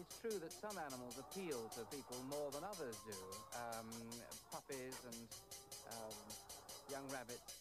it's true that some animals appeal to people more than others do. Puppies and young rabbits